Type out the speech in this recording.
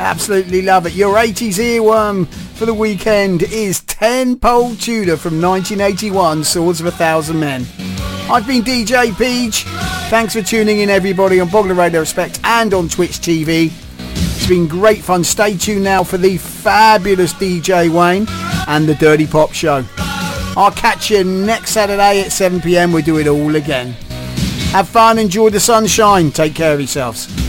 Absolutely love it. Your 80s earworm for the weekend is 10 Pole Tudor from 1981, Swords of a Thousand Men. I've been DJ Peach. Thanks for tuning in, everybody, on Bogler Radio Respect and on Twitch TV. It's been great fun. Stay tuned now for the fabulous DJ Wayne and the Dirty Pop Show. I'll catch you next Saturday at 7 p.m. We'll do it all again. Have fun, enjoy the sunshine, take care of yourselves.